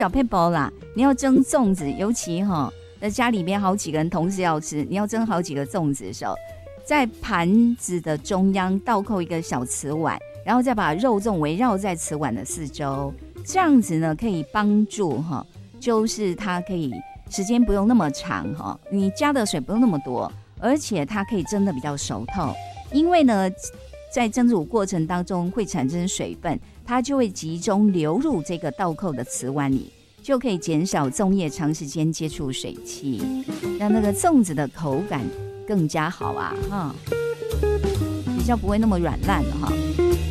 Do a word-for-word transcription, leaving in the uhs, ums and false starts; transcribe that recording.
小配包啦，你要蒸粽子，尤其哈，在家里面好几个人同时要吃，你要蒸好几个粽子的时候，在盘子的中央倒扣一个小瓷碗，然后再把肉粽围绕在瓷碗的四周，这样子呢可以帮助哈，就是它可以时间不用那么长哈，你加的水不用那么多，而且它可以蒸的比较熟透，因为呢在蒸煮过程当中会产生水分，它就会集中流入这个倒扣的瓷碗里，就可以减少粽叶长时间接触水汽，让那个粽子的口感更加好啊哈，比较不会那么软烂了哈。